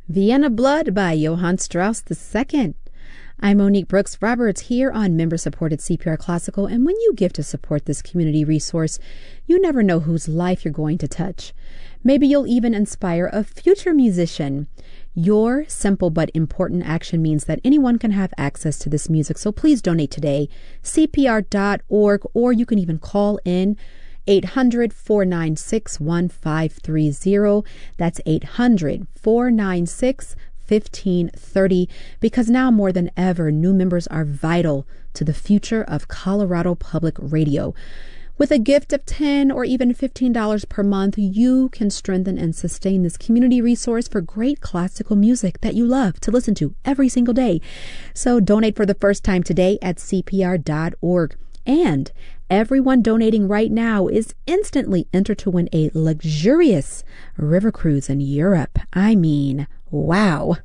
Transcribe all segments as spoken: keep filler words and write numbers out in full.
Vienna Blood by Johann Strauss the Second. I'm Monique Brooks Roberts here on member-supported C P R Classical, and when you give to support this community resource, you never know whose life you're going to touch. Maybe you'll even inspire a future musician. Your simple but important action means that anyone can have access to this music, so please donate today, C P R dot org, or you can even call in eight hundred, four nine six, one five three zero. That's eight hundred, four nine six, one five three zero, because now more than ever, new members are vital to the future of Colorado Public Radio. With a gift of ten dollars or even fifteen dollars per month, you can strengthen and sustain this community resource for great classical music that you love to listen to every single day. So donate for the first time today at C P R dot org. And everyone donating right now is instantly entered to win a luxurious river cruise in Europe. I mean, wow.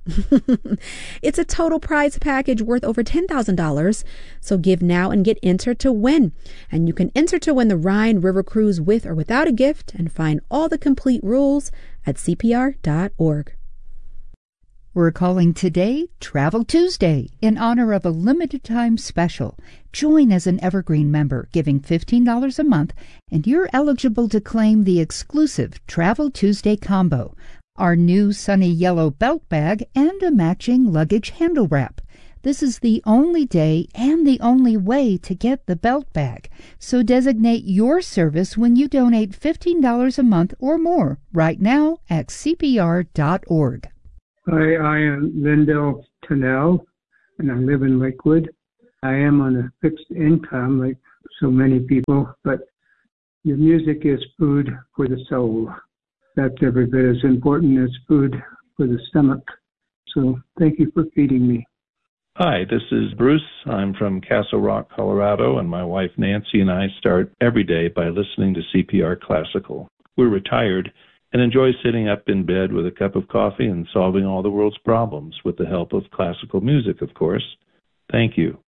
It's a total prize package worth over ten thousand dollars. So give now and get entered to win. And you can enter to win the Rhine River Cruise with or without a gift, and find all the complete rules at C P R dot org. We're calling today Travel Tuesday in honor of a limited time special. Join as an Evergreen member, giving fifteen dollars a month, and you're eligible to claim the exclusive Travel Tuesday combo, our new sunny yellow belt bag, and a matching luggage handle wrap. This is the only day and the only way to get the belt bag. So designate your service when you donate fifteen dollars a month or more right now at C P R dot org. Hi, I am Lindell Tennell, and I live in Lakewood. I am on a fixed income, like so many people, but your music is food for the soul. That's every bit as important as food for the stomach. So thank you for feeding me. Hi, this is Bruce. I'm from Castle Rock, Colorado, and my wife Nancy and I start every day by listening to C P R Classical. We're retired and enjoy sitting up in bed with a cup of coffee and solving all the world's problems with the help of classical music, of course. Thank you.